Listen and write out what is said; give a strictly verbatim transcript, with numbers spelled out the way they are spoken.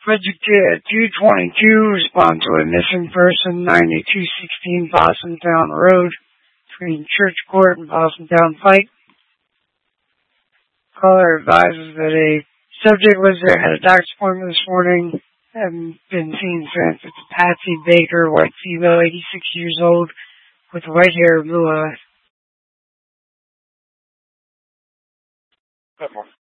Frederick two twenty-two, respond to a missing person, ninety-two sixteen Bostontown Road, between Church Court and Bostontown Pike. Caller advises that a subject was there, had a doctor's appointment this morning, haven't been seen since. It's Patsy Baker, white female, eighty-six years old, with white hair, blue eyes. Good morning.